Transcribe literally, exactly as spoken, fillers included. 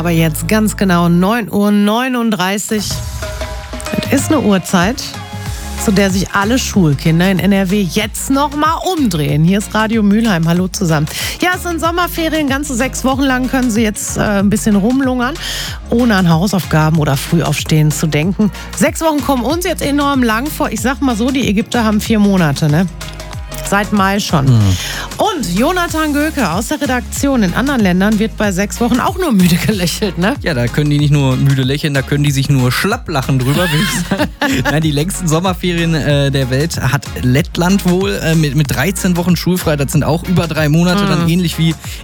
aber jetzt ganz genau neun Uhr neununddreißig. Das ist eine Uhrzeit, zu der sich alle Schulkinder in N R W jetzt noch mal umdrehen. Hier ist Radio Mülheim. Hallo zusammen. Ja, es sind Sommerferien. Ganze sechs Wochen lang können Sie jetzt äh, ein bisschen rumlungern, ohne an Hausaufgaben oder Frühaufstehen zu denken. Sechs Wochen kommen uns jetzt enorm lang vor. Ich sag mal so, die Ägypter haben vier Monate, ne? Seit Mai schon. Mhm. Und Jonathan Göke aus der Redaktion in anderen Ländern wird bei sechs Wochen auch nur müde gelächelt, ne? Ja, da können die nicht nur müde lächeln, da können die sich nur schlapp lachen drüber, würde ich sagen. Nein, die längsten Sommerferien äh, der Welt hat Lettland wohl äh, mit, mit dreizehn Wochen schulfrei. Das sind auch über drei Monate, mhm. dann ähnlich wie